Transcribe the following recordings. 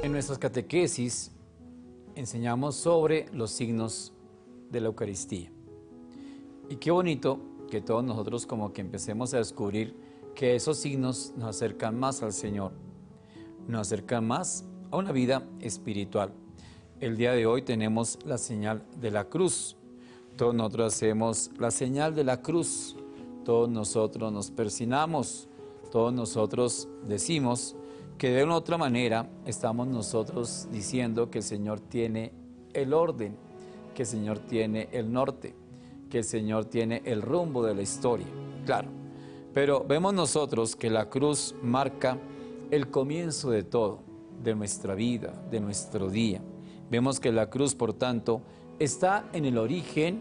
En nuestras catequesis enseñamos sobre los signos de la Eucaristía. Y qué bonito que todos nosotros como que empecemos a descubrir que esos signos nos acercan más al Señor, nos acercan más a una vida espiritual. El día de hoy tenemos la señal de la cruz. Todos nosotros hacemos la señal de la cruz. Todos nosotros nos persignamos. Todos nosotros decimos que de una u otra manera estamos nosotros diciendo que el Señor tiene el orden, que el Señor tiene el norte, que el Señor tiene el rumbo de la historia. Claro, pero vemos nosotros que la cruz marca el comienzo de todo, de nuestra vida, de nuestro día. Vemos que la cruz, por tanto, está en el origen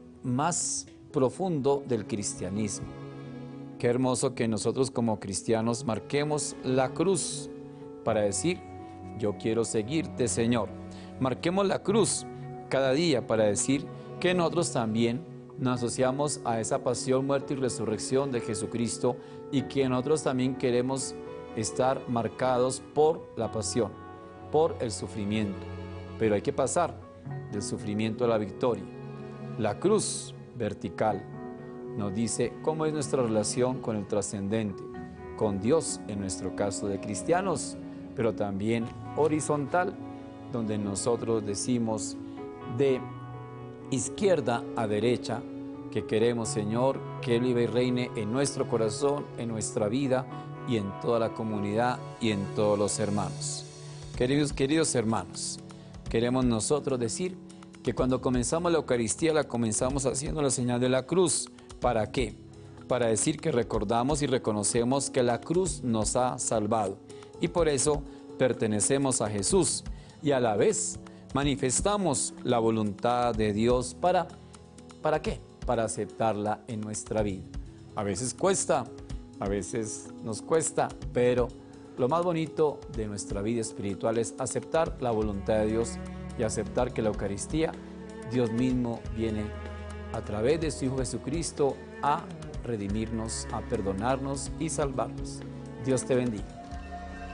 más profundo del cristianismo. Qué hermoso que nosotros como cristianos marquemos la cruz para decir, yo quiero seguirte, Señor. Marquemos la cruz cada día para decir que nosotros también nos asociamos a esa pasión, muerte y resurrección de Jesucristo y que nosotros también queremos estar marcados por la pasión, por el sufrimiento. Pero hay que pasar del sufrimiento a la victoria. La cruz vertical nos dice cómo es nuestra relación con el trascendente, con Dios en nuestro caso de cristianos, pero también horizontal, donde nosotros decimos de izquierda a derecha que queremos, Señor, que Él viva y reine en nuestro corazón, en nuestra vida y en toda la comunidad y en todos los hermanos. Queridos hermanos, queremos nosotros decir que cuando comenzamos la Eucaristía la comenzamos haciendo la señal de la cruz. ¿Para qué? Para decir que recordamos y reconocemos que la cruz nos ha salvado y por eso pertenecemos a Jesús y a la vez manifestamos la voluntad de Dios ¿para qué? Para aceptarla en nuestra vida. A veces cuesta, a veces nos cuesta, pero lo más bonito de nuestra vida espiritual es aceptar la voluntad de Dios y aceptar que la Eucaristía, Dios mismo viene a través de su Hijo Jesucristo a redimirnos, a perdonarnos y salvarnos. Dios te bendiga.